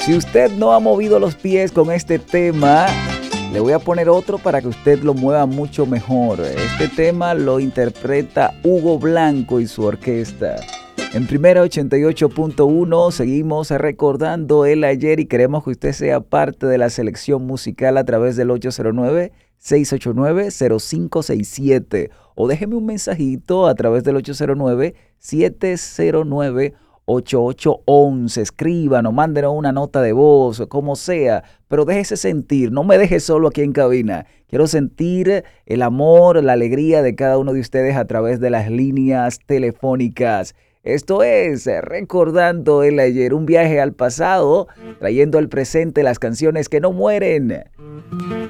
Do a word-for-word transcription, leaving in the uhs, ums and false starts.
Si usted no ha movido los pies con este tema, le voy a poner otro para que usted lo mueva mucho mejor. Este tema lo interpreta Hugo Blanco y su orquesta. En Primera ochenta y ocho punto uno seguimos recordando el ayer y queremos que usted sea parte de la selección musical a través del ocho cero nueve, seis ocho nueve, cero cinco seis siete o déjeme un mensajito a través del ocho cero nueve, siete cero nueve, ocho ocho uno uno. Escríbanos, mándenos una nota de voz, como sea, pero déjese sentir, no me deje solo aquí en cabina. Quiero sentir el amor, la alegría de cada uno de ustedes a través de las líneas telefónicas. Esto es Recordando el Ayer, un viaje al pasado, trayendo al presente las canciones que no mueren.